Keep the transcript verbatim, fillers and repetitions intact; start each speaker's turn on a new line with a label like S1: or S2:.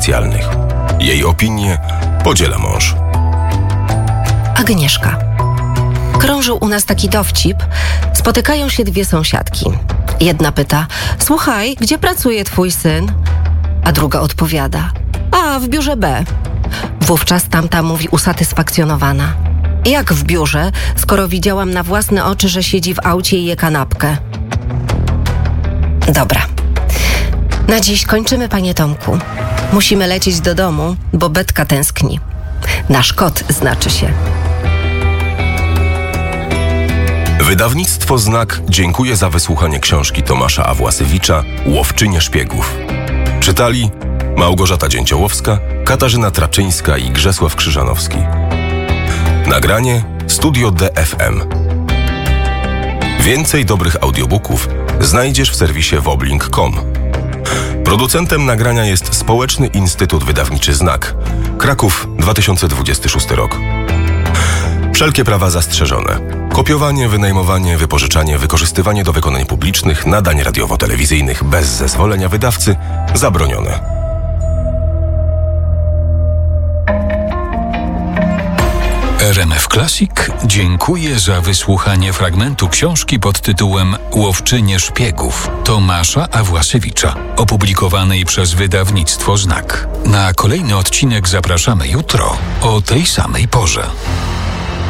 S1: specjalnych. Jej opinię podziela mąż.
S2: Agnieszka. Krążył u nas taki dowcip. Spotykają się dwie sąsiadki. Jedna pyta: słuchaj, gdzie pracuje twój syn? A druga odpowiada: a, w biurze B. Wówczas tamta mówi usatysfakcjonowana: jak w biurze, skoro widziałam na własne oczy, że siedzi w aucie i je kanapkę? Dobra. Na dziś kończymy, panie Tomku. Musimy lecieć do domu, bo Betka tęskni. Nasz kot znaczy się.
S1: Wydawnictwo Znak dziękuję za wysłuchanie książki Tomasza Awłasewicza Łowczynie szpiegów. Czytali Małgorzata Dzięciołowska, Katarzyna Traczyńska i Grzesław Krzyżanowski. Nagranie Studio D F M. Więcej dobrych audiobooków znajdziesz w serwisie woblink kropka com. Producentem nagrania jest Społeczny Instytut Wydawniczy Znak. Kraków, dwa tysiące dwudziesty szósty rok. Wszelkie prawa zastrzeżone. Kopiowanie, wynajmowanie, wypożyczanie, wykorzystywanie do wykonań publicznych, nadań radiowo-telewizyjnych bez zezwolenia wydawcy zabronione.
S3: R M F Classic dziękuję za wysłuchanie fragmentu książki pod tytułem Łowczynie szpiegów Tomasza Awłasewicza, opublikowanej przez wydawnictwo Znak. Na kolejny odcinek zapraszamy jutro o tej samej porze.